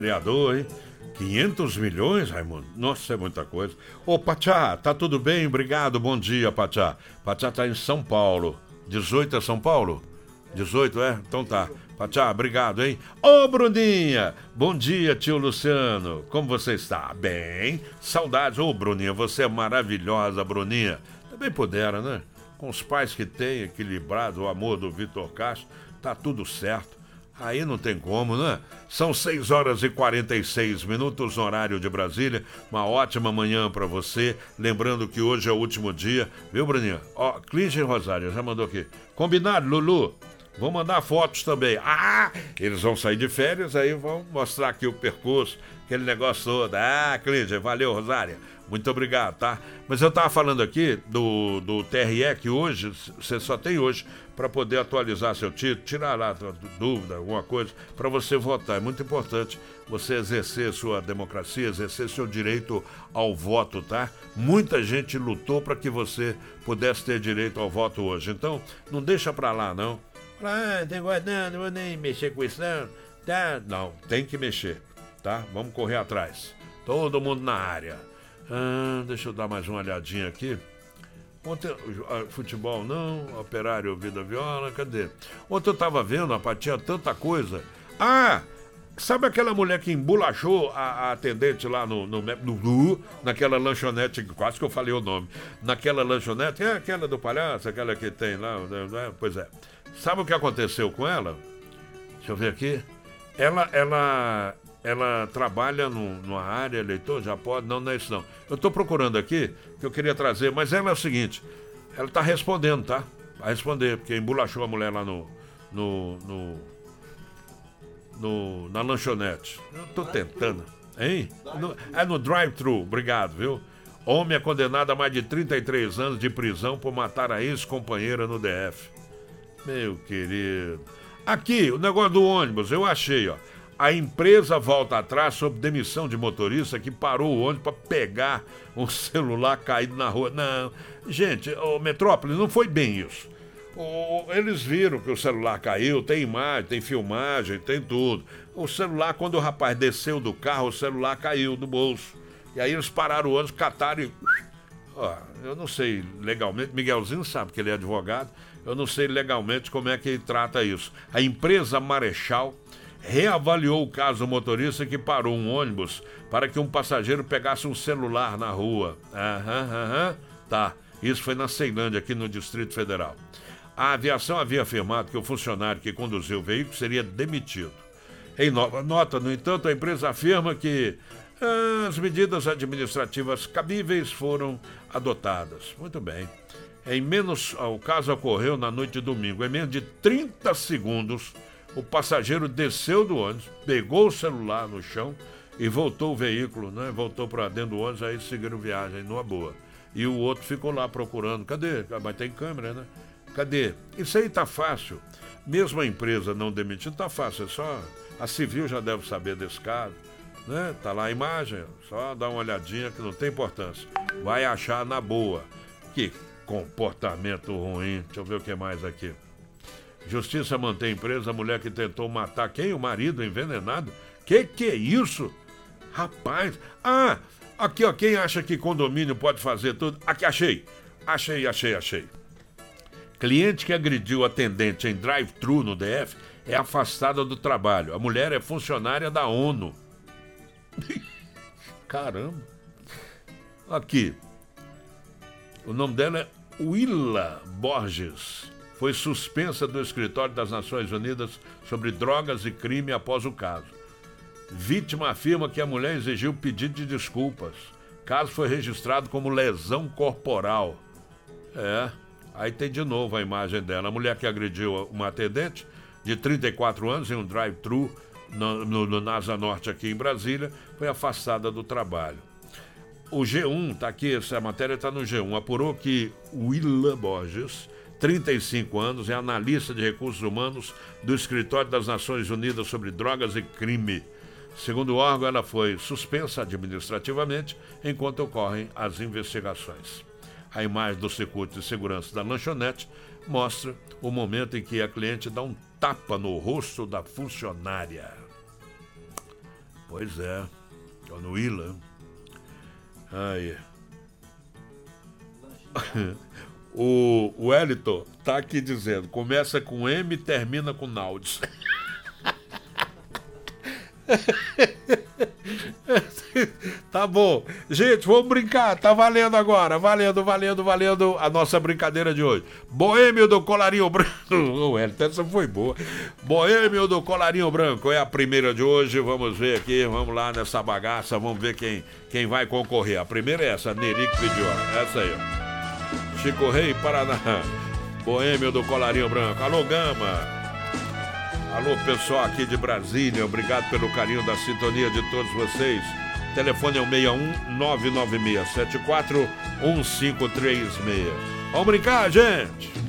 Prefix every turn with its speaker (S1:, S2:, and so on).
S1: Vereador, hein? 500 milhões, Raimundo? Nossa, é muita coisa. Ô, Pachá, tá tudo bem? Obrigado, bom dia, Pachá. Pachá tá em São Paulo. 18 é São Paulo? 18, é? Então tá. Pachá, obrigado, hein? Ô, Bruninha! Bom dia, tio Luciano. Como você está? Bem? Saudades. Ô, Bruninha, você é maravilhosa, Bruninha. Também pudera, né? Com os pais que tem, equilibrado, o amor do Vitor Castro, tá tudo certo. Aí não tem como, né? São 6 horas e 46 minutos no horário de Brasília. Uma ótima manhã pra você. Lembrando que hoje é o último dia. Viu, Bruninha? Ó, Clíngia e Rosário já mandou aqui. Combinado, Lulu? Vou mandar fotos também. Ah, eles vão sair de férias, aí vão mostrar aqui o percurso, aquele negócio todo. Ah, Clíngia, valeu, Rosária. Muito obrigado, tá? Mas eu tava falando aqui do TRE, que hoje, você só tem hoje para poder atualizar seu título, tirar lá dúvida, alguma coisa, para você votar. É muito importante você exercer sua democracia, exercer seu direito ao voto, tá? Muita gente lutou para que você pudesse ter direito ao voto hoje. Então, não deixa para lá, não. Ah, tem guardando, não vou nem mexer com isso, não. Tá? Não, tem que mexer, tá? Vamos correr atrás. Todo mundo na área. Deixa eu dar mais uma olhadinha aqui. Ontem, futebol não, Operário Vida Viola, cadê? Ontem eu tava vendo, rapaz, tinha tanta coisa. Ah, sabe aquela mulher que embolachou a atendente lá naquela lanchonete, quase que eu falei o nome. Naquela lanchonete, é aquela do palhaço, aquela que tem lá, né? Pois é. Sabe o que aconteceu com ela? Deixa eu ver aqui. Ela trabalha numa área, eleitor, já pode? Não, não é isso não. Eu estou procurando aqui, que eu queria trazer, mas ela é o seguinte, ela está respondendo, tá? Vai responder, porque embolachou a mulher lá na lanchonete. Eu estou tentando, hein? No drive-thru, obrigado, viu? Homem é condenado a mais de 33 anos de prisão por matar a ex-companheira no DF. Meu querido. Aqui, o negócio do ônibus, eu achei, ó. A empresa volta atrás sobre demissão de motorista que parou o ônibus para pegar um celular caído na rua. Não, gente, o Metrópole, não foi bem isso. Eles viram que o celular caiu, tem imagem, tem filmagem, tem tudo. O celular, quando o rapaz desceu do carro, o celular caiu do bolso. E aí eles pararam o ônibus, cataram e... eu não sei legalmente, Miguelzinho sabe que ele é advogado, eu não sei legalmente como é que ele trata isso. A empresa Marechal reavaliou o caso do motorista que parou um ônibus para que um passageiro pegasse um celular na rua. Tá. Isso foi na Ceilândia, aqui no Distrito Federal. A aviação havia afirmado que o funcionário que conduziu o veículo seria demitido. Em nova nota, no entanto, a empresa afirma que as medidas administrativas cabíveis foram adotadas. Muito bem. O caso ocorreu na noite de domingo. Em menos de 30 segundos, o passageiro desceu do ônibus, pegou o celular no chão e voltou o veículo, né? Voltou para dentro do ônibus, aí seguiram viagem numa boa. E o outro ficou lá procurando. Cadê? Mas tem câmera, né? Cadê? Isso aí tá fácil. Mesmo a empresa não demitindo, tá fácil. É só... A Civil já deve saber desse caso, né? Tá lá a imagem, só dá uma olhadinha que não tem importância. Vai achar na boa. Que comportamento ruim. Deixa eu ver o que mais aqui. Justiça mantém presa a mulher que tentou matar quem? O marido envenenado? Que é isso? Rapaz. Aqui, ó, quem acha que condomínio pode fazer tudo? Aqui, achei. Cliente que agrediu atendente em drive-thru no DF é afastada do trabalho. A mulher é funcionária da ONU. Caramba. Aqui. O nome dela é Willa Borges. Foi suspensa do Escritório das Nações Unidas sobre drogas e crime após o caso. Vítima afirma que a mulher exigiu pedido de desculpas. Caso foi registrado como lesão corporal. Aí tem de novo a imagem dela. A mulher que agrediu uma atendente de 34 anos em um drive-thru no NASA Norte aqui em Brasília foi afastada do trabalho. O G1, tá aqui, essa matéria está no G1, apurou que Willa Borges, 35 anos, é analista de recursos humanos do Escritório das Nações Unidas sobre Drogas e Crime. Segundo o órgão, ela foi suspensa administrativamente enquanto ocorrem as investigações. A imagem do circuito de segurança da lanchonete mostra o momento em que a cliente dá um tapa no rosto da funcionária. Pois é. No Willa. Aí. O Wellington tá aqui dizendo, começa com M e termina com Naldes. Tá bom. Gente, vamos brincar. Tá valendo agora. Valendo a nossa brincadeira de hoje. Boêmio do Colarinho Branco. Essa foi boa. Boêmio do Colarinho Branco é a primeira de hoje. Vamos ver aqui. Vamos lá nessa bagaça. Vamos ver quem vai concorrer. A primeira é essa. Nerique pediu. Essa aí, ó. Chico Rei, Paraná. Boêmio do Colarinho Branco. Alô, Gama. Alô, pessoal aqui de Brasília, obrigado pelo carinho da sintonia de todos vocês. Telefone é o 61 99674 1536. Vamos brincar, gente?